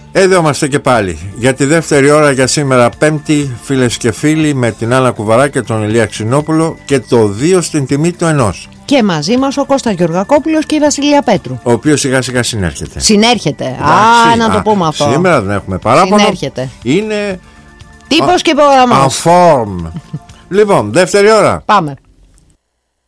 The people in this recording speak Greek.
Εδώ είμαστε και πάλι για τη δεύτερη ώρα για σήμερα Πέμπτη, φίλες και φίλοι, με την Άννα Κουβαρά και τον Ηλία Ξινόπουλο και το 2 στην τιμή του 1. Και μαζί μας ο Κώστας Γεωργακόπουλος και η Βασιλεία Πέτρου, ο οποίος σιγά σιγά συνέρχεται. Να το πούμε αυτό. Σήμερα δεν έχουμε παράπονο. Συνέρχεται. Είναι τύπος και πρόγραμμα. Αφόρμ. Λοιπόν, δεύτερη ώρα. Πάμε.